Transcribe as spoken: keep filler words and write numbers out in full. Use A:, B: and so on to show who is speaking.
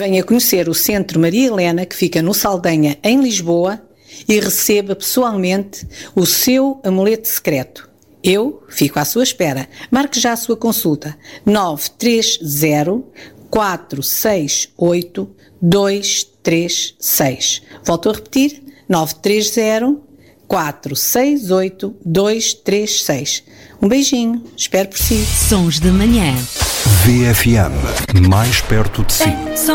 A: Venha conhecer o Centro Maria Helena, que fica no Saldanha, em Lisboa, e receba pessoalmente o seu amuleto secreto. Eu fico à sua espera. Marque já a sua consulta. nove três zero, quatro seis oito, dois três seis. Volto a repetir. nove três zero, quatro seis oito, dois três seis. Um beijinho. Espero por si.
B: Sons da Manhã.
C: V F M. Mais perto de si.